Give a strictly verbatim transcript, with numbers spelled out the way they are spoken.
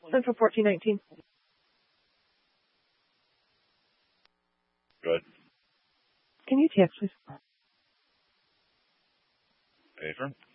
Central fourteen nineteen. Good. Can you text, please? Patron?